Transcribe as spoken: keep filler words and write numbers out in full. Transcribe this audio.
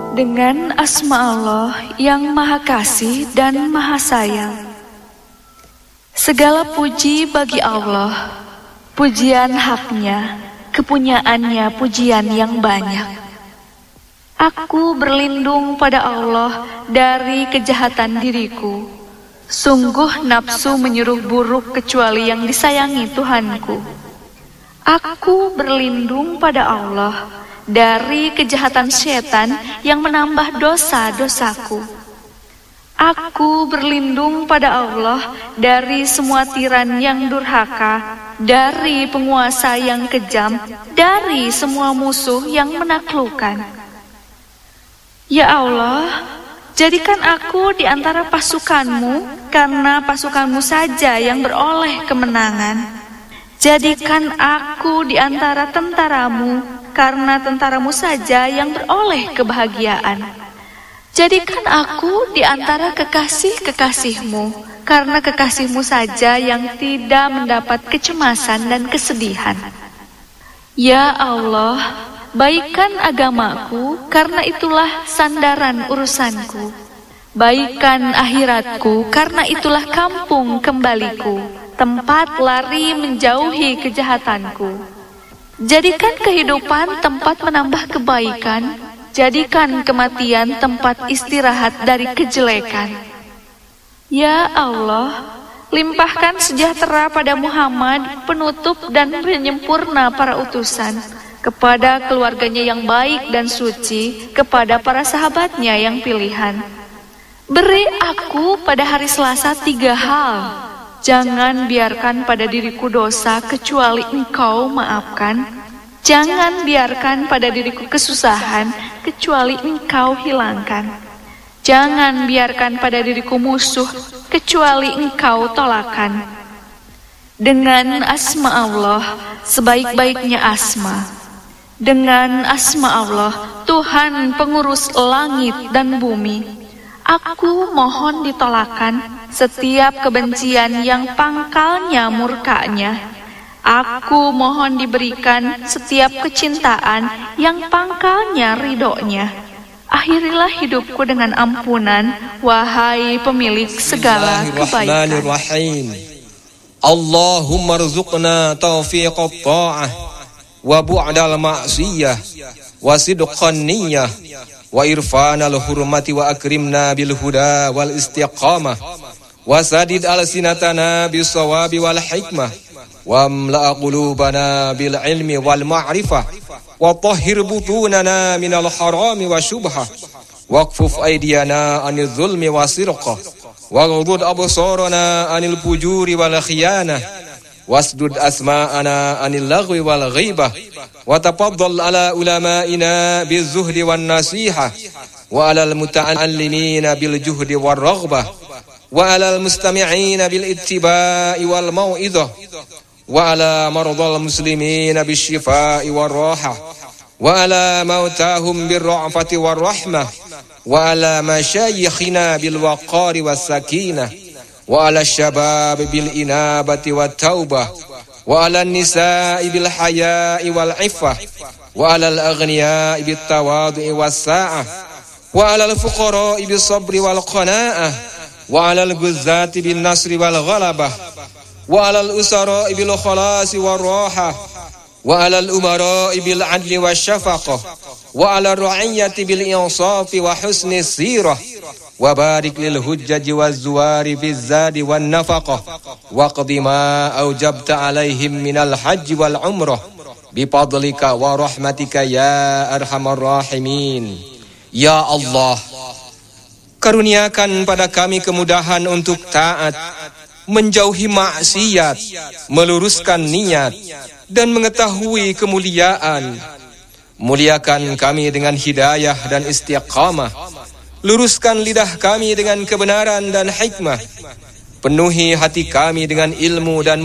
Dengan asma Allah yang Maha Kasih dan Maha Sayang. Segala puji bagi Allah, pujian haknya, kepunyaannya pujian yang banyak. Aku berlindung pada Allah dari kejahatan diriku. Sungguh nafsu menyuruh buruk kecuali yang disayangi Tuhanku. Aku berlindung pada Allah dari kejahatan setan yang menambah dosa-dosaku. Aku berlindung pada Allah dari semua tiran yang durhaka, dari penguasa yang kejam, dari semua musuh yang menaklukkan. Ya Allah, jadikan aku di antara pasukanmu, karena pasukanmu saja yang beroleh kemenangan. Jadikan aku di antara tentaramu, karena tentaramu saja yang beroleh kebahagiaan. Jadikan aku di antara kekasih-kekasihmu, karena kekasihmu saja yang tidak mendapat kecemasan dan kesedihan. Ya Allah, baikkan agamaku, karena itulah sandaran urusanku. Baikkan akhiratku, karena itulah kampung kembaliku, tempat lari menjauhi kejahatanku. Jadikan kehidupan tempat menambah kebaikan, jadikan kematian tempat istirahat dari kejelekan. Ya Allah, limpahkan sejahtera pada Muhammad, penutup dan penyempurna para utusan, kepada keluarganya yang baik dan suci, kepada para sahabatnya yang pilihan. Beri aku pada hari Selasa tiga hal. Jangan biarkan pada diriku dosa kecuali Engkau maafkan. Jangan biarkan pada diriku kesusahan kecuali Engkau hilangkan. Jangan biarkan pada diriku musuh kecuali Engkau tolakan. Dengan asma Allah, sebaik-baiknya asma. Dengan asma Allah, Tuhan pengurus langit dan bumi. Aku mohon ditolakan setiap kebencian yang pangkalnya murkanya. Aku mohon diberikan setiap kecintaan yang pangkalnya ridhonya. Akhirilah hidupku dengan ampunan, wahai pemilik segala kebaikan. Allahumma rzuqna taufiqat ta'ah wa bu'dal ma'siyah wa sidqan niyyah wa irfanal hurmati wa akrimna bil huda wal istiqamah wa sadid alsinatana bis sawabi wal hikmah wa amla qulubana bil ilmi wal ma'rifah wa tahhir butunana minal harami wa syubhah waqfuf aydiyana anil zulmi wa sirqah wa ghudud absarana anil fujuri wal khiyanah wasdud asma'ana anil lagwi wal ghibah wa tafaddal ala ulama'ina bizuhdi wan nasihah wa alal muta'allimina bil juhdi war raghbah wa alal mustami'ina bil ittiba'i wal mau'izah wa ala maradhal muslimina bis shifa'i war rahah wa ala mautahum bir ra'fati war rahmah wa ala masyayikhina bil waqari was sakinah wa ala syabab bil inabati wat taubah wa ala nisa'i bil haya'i wal iffah wa ala al aghniya'i bit tawadhu'i was sa'ah wa ala al fuqara'i bis sabri wal qana'ah wa ala al guzzati bin nasri wal ghalabah wa ala al usara'i bil khalasi war rahah wa ala al umara'i bil adli wash shafaqah wa ala ar ra'iyyati bil insafi wa husni sirah wa barik lil hujjaji waz zuwari biz zadi wan nafaqah wa qdi ma aujabta alaihim minal hajji wal umrah bi fadlika wa rahmatika ya arhamar rahimin. Ya Allah, karuniakan pada kami kemudahan untuk taat, menjauhi maksiat, meluruskan niat dan mengetahui kemuliaan. Muliakan kami dengan hidayah dan istiqamah. Luruskan lidah kami dengan kebenaran dan hikmah. Penuhi hati kami dengan ilmu dan